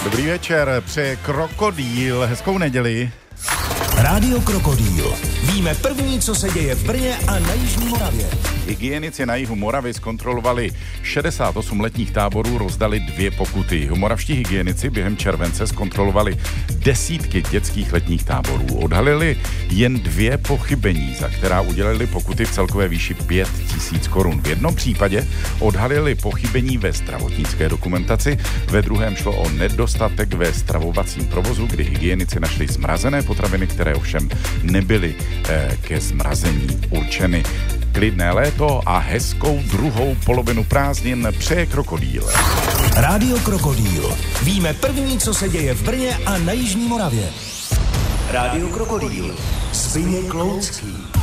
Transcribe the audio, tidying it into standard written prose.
Dobrý večer, přeje Krokodýl, hezkou neděli. Rádio Krokodýl. Víme první, co se děje v Brně a na Jižní Moravě. Hygienici na jihu Moravy zkontrolovali 68 letních táborů, rozdali 2 pokuty. Moravští hygienici během července zkontrolovali desítky dětských letních táborů. Odhalili jen 2 pochybení, za která udělali pokuty v celkové výši 5 000 korun. V jednom případě odhalili pochybení ve zdravotnické dokumentaci, ve druhém šlo o nedostatek ve stravovacím provozu, kdy hygienici našli zmrazené potraviny, které ovšem nebyly ke zmrazení určeny. Klidné léto a hezkou druhou polovinu prázdnin přeje Krokodýl. Rádio Krokodýl. Víme první, co se děje v Brně a na Jižní Moravě. Rádio Krokodýl. Zbyněk Loucký.